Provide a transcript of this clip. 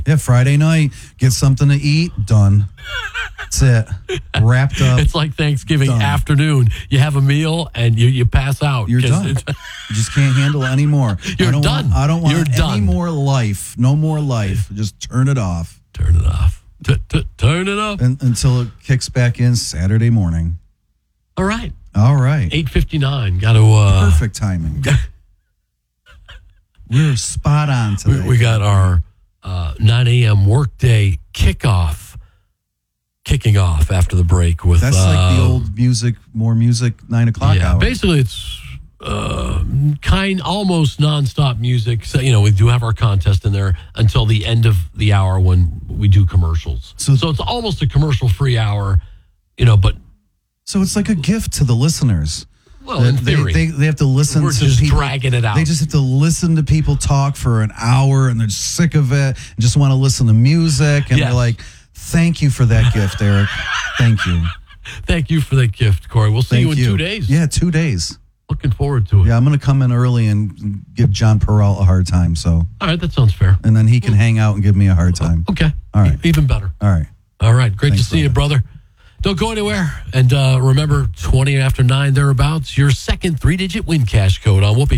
Yeah, Friday night, get something to eat, done. That's it. Wrapped up. It's like Thanksgiving done. Afternoon. You have a meal and you pass out. You're done. You just can't handle it anymore. You're done. I don't want You're any done. more life. No more life. Just turn it off. Turn it off. Turn it up. Until it kicks back in Saturday morning. All right. 8:59. Got to... Perfect timing. We're spot on today. We got our 9 a.m. workday kicking off after the break with... That's like the old music, more music, 9 o'clock hour. Basically it's almost nonstop music. So, we do have our contest in there until the end of the hour when we do commercials. So it's almost a commercial-free hour, but... So it's like a gift to the listeners. Well, in theory. They have to listen We're to just people. dragging it out. They just have to listen to people talk for an hour and they're sick of it and just want to listen to music. And they're like, thank you for that gift, Eric. Thank you. Thank you for that gift, Corey. We'll see you in 2 days. Yeah, 2 days. Looking forward to it. Yeah, I'm going to come in early and give John Peralt a hard time. So, all right, that sounds fair. And then he can hang out and give me a hard time. Okay. All right. Even better. All right. All right. Great Thanks, to see you, brother. Don't go anywhere. And remember, 20 after 9 thereabouts, your second 3-digit win cash code on Whoopi.